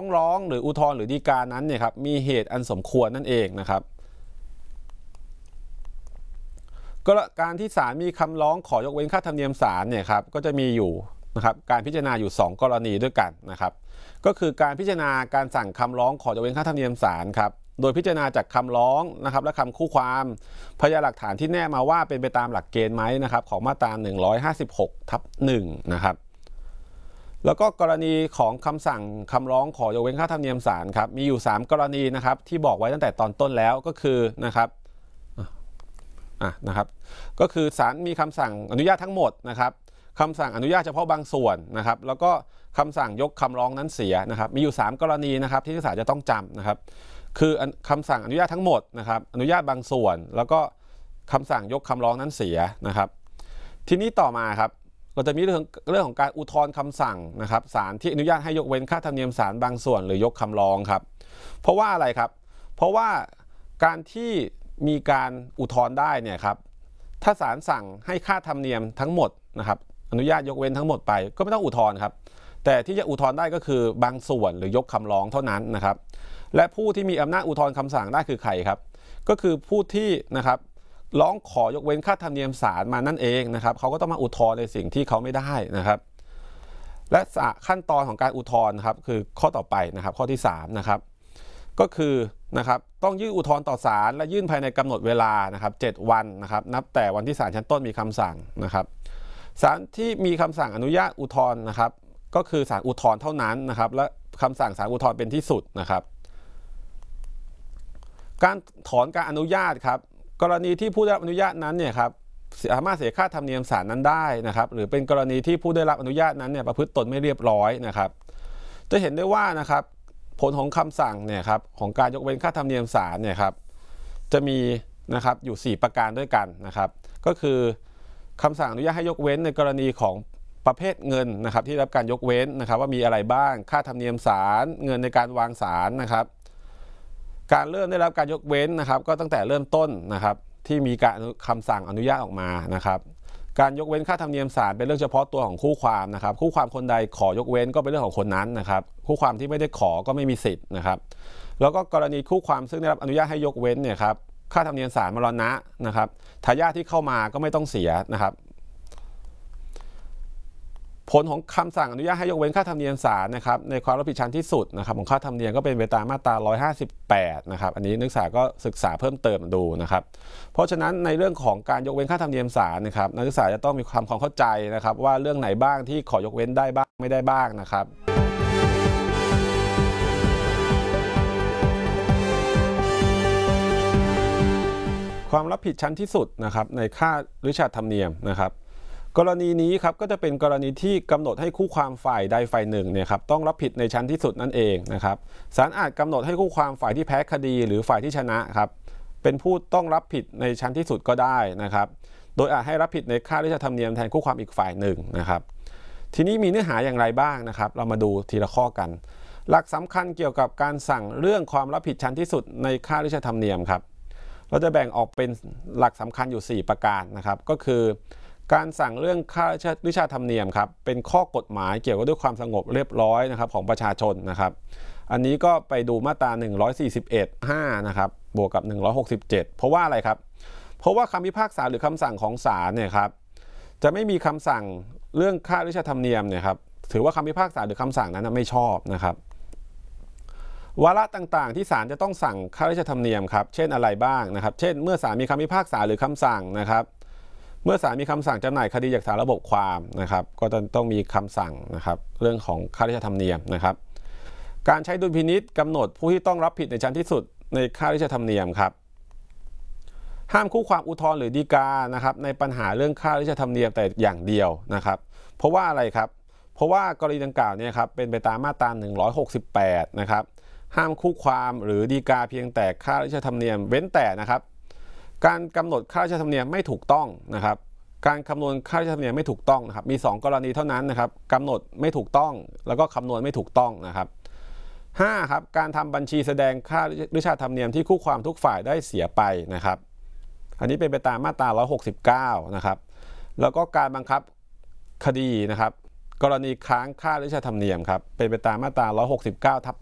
ร้องหรืออุทธรณ์หรือฎีกานั้นเนี่ยครับมีเหตุอันสมควรนั่นเองนะครับก็การที่ศาลมีคำร้องขอยกเว้นค่าธรรมเนียมศาลเนี่ยครับก็จะมีอยู่นะครับการพิจารณาอยู่2กรณีด้วยกันนะครับก็คือการพิจารณาการสั่งคำร้องขอยกเว้นค่าธรรมเนียมศาลครับโดยพิจารณาจากคำร้องนะครับและคำคู่ความพยานหลักฐานที่แนบมาว่าเป็นไปตามหลักเกณฑ์ไหมนะครับของมาตรา156/1นะครับแล้วก็กรณีของคำสั่งคำร้องขอยกเว้นค่าธรรมเนียมศาลครับมีอยู่3กรณีนะครับที่บอกไว้ตั้งแต่ตอนต้นแล้วก็คือนะครับก็คือศาลมีคำสั่งอนุญาตทั้งหมดนะครับคำสั่งอนุญาตเฉพาะบางส่วนนะครับแล้วก็คำสั่งยกคำร้องนั้นเสียนะครับมีอยู่3กรณีนะครับที่นักศึกษาจะต้องจำนะครับคือคำสั่งอนุญาตทั้งหมดนะครับอนุญาตบางส่วนแล้วก็คำสั่งยกคำร้องนั้นเสียนะครับทีนี้ต่อมาครับก็จะมีเรื่องของการอุทธรณ์คำสั่งนะครับศาลที่อนุญาตให้ยกเว้นค่าธรรมเนียมศาลบางส่วนหรือยกคำร้องครับเพราะว่าอะไรครับเพราะว่าการที่มีการอุทธรณ์ได้เนี่ยครับถ้าศาลสั่งให้ค่าธรรมเนียมทั้งหมดนะครับอนุญาตยกเว้นทั้งหมดไปก็ไม่ต้องอุทธรณ์ครับแต่ที่จะอุทธรณ์ได้ก็คือบางส่วนหรือยกคำร้องเท่านั้นนะครับและผู้ที่มีอำนาจอุทธรณ์คำสั่งได้คือใครครับก็คือผู้ที่นะครับร้องขอยกเว้นค่าธรรมเนียมศาลมานั่นเองนะครับเขาก็ต้องมาอุทธรณ์ในสิ่งที่เขาไม่ได้นะครับและขั้นตอนของการอุทธรณ์ครับคือข้อต่อไปนะครับข้อที่3นะครับก็คือนะครับต้องยื่นอุทธรณ์ต่อศาลและยื่นภายในกำหนดเวลานะครับ7 วันนะครับนับแต่วันที่ศาลชั้นต้นมีคำสั่งนะครับศาลที่มีคำสั่งอนุญาตอุทธรณ์นะครับก็คือศาลอุทธรณ์เท่านั้นนะครับและคำสั่งศาลอุทธรณ์เป็นที่สุดนะครับการถอนการอนุญาตครับกรณีที่ผู้ได้รับอนุญาตนั้นเนี่ยครับสามารถเสียค่าธรรมเนียมศาลนั้นได้นะครับหรือเป็นกรณีที่ผู้ได้รับอนุญาตนั้นเนี่ยประพฤติตนไม่เรียบร้อยนะครับจะเห็นได้ว่านะครับผลของคำสั่งเนี่ยครับของการยกเว้นค่าธรรมเนียมศาลเนี่ยครับจะมีนะครับอยู่4ประการด้วยกันนะครับก็คือคำสั่งอนุญาตให้ยกเว้นในกรณีของประเภทเงินนะครับที่รับการยกเว้นนะครับว่ามีอะไรบ้างค่าธรรมเนียมศาลเงินในการวางศาลนะครับการเริ่มได้รับการยกเว้นนะครับก็ตั้งแต่เริ่มต้นนะครับที่มีการคำสั่งอนุญาตออกมานะครับการยกเว้นค่าธรรมเนียมศาลเป็นเรื่องเฉพาะตัวของคู่ความนะครับคู่ความคนใดขอยกเว้นก็เป็นเรื่องของคนนั้นนะครับคู่ความที่ไม่ได้ขอก็ไม่มีสิทธิ์นะครับแล้วก็กรณีคู่ความซึ่งได้รับอนุญาตให้ยกเว้นเนี่ยครับค่าธรรมเนียมศาลมรณะนะครับทายาทที่เข้ามาก็ไม่ต้องเสียนะครับผลของคำสั่งอนุญาตให้ยกเว้นค่าธรรมเนียมศาลนะครับในความรับผิดชั้นที่สุดนะครับของค่าธรรมเนียมก็เป็นไปตามมาตรา158นะครับอันนี้นักศึกษาก็ศึกษาเพิ่มเติมดูนะครับเพราะฉะนั้นในเรื่องของการยกเว้นค่าธรรมเนียมศาลนะครับนักศึกษาจะต้องมีความเข้าใจนะครับว่าเรื่องไหนบ้างที่ขอยกเว้นได้บ้างไม่ได้บ้างนะครับความรับผิดชั้นที่สุดนะครับในค่าริชาร์ดธรรมเนียมนะครับกรณีนี้ครับก็จะเป็นกรณีที่กำหนดให้คู่ความฝ่ายใดฝ่ายหนึ่งเนี่ยครับต้องรับผิดในชั้นที่สุดนั่นเองนะครับศาลอาจกำหนดให้คู่ความฝ่ายที่แพ้คดีหรือฝ่ายที่ชนะครับเป็นผู้ต้องรับผิดในชั้นที่สุดก็ได้นะครับโดยอาจให้รับผิดในค่าริชาร์ดธรรมเนียมแทนคู่ความอีกฝ่ายหนึ่งนะครับทีนี้มีเนื้อหาอย่างไรบ้างนะครับเรามาดูทีละข้อกันหลักสำคัญเกี่ยวกับการสั่งเรื่องความรับผิดชั้นที่สุดในค่าริชาร์ดธรรมเนียมครับเราจะแบ่งออกเป็นหลักสำคัญอยู่4ประการนะครับก็คือการสั่งเรื่องค่าริชาร์ดธรรมเนียมครับเป็นข้อกฎหมายเกี่ยวกับด้วยความสงบเรียบร้อยนะครับของประชาชนนะครับอันนี้ก็ไปดูมาตรา141(5)นะครับบวกกับ167เพราะว่าอะไรครับเพราะว่าคำพิพากษาหรือคำสั่งของศาลเนี่ยครับจะไม่มีคำสั่งเรื่องค่าริชาร์ดธรรมเนียมเนี่ยครับถือว่าคำพิพากษาหรือคำสั่งนั้นไม่ชอบนะครับวาระต่างๆที่ศาลจะต้องสั่งค่าริชาร์ดธรรมเนียมครับเช่นอะไรบ้างนะครับเช่นเมื่อศาลมีคำพิพากษาหรือคำสั่งนะครับเมื่อศาลมีคำสั่งจำหน่ายคดีจากศาลระบบความนะครับก็จะต้องมีคำสั่งนะครับเรื่องของค่าริชาร์ดธรรมเนียมนะครับการใช้ดุลพินิจกำหนดผู้ที่ต้องรับผิดในชั้นที่สุดในค่าริชาร์ดธรรมเนียมครับห้ามคู่ความอุทธรณ์หรือฎีกานะครับในปัญหาเรื่องค่าริชาร์ดธรรมเนียมแต่อย่างเดียวนะครับเพราะว่าอะไรครับเพราะว่ากรณีดังกล่าวเนี่ยครับเป็นไปตามมาตรา168นะครับห้ามคู่ความหรือฎีกาเพียงแต่ค่าริชาร์ดธรรมเนียมเว้นแต่นะครับการกำหนดค่าริชาร์ดธรรมเนียมไม่ถูกต้องนะครับการคำนวณค่าริชาร์ดธรรมเนียมไม่ถูกต้องนะครับมี2กรณีเท่านั้นนะครับกำหนดไม่ถูกต้องแล้วก็คำนวณไม่ถูกต้องนะครับ5ครับการทำบัญชีแสดงค่าริชาร์ดธรรมเนียมที่คู่ความทุกฝ่ายได้เสียไปนะครับอันนี้เป็นไปตามมาตรา169นะครับแล้วก็การบังคับคดีนะครับกรณีค้างค่าริชาร์ดธรรมเนียมครับเป็นไปตามมาตรา169/1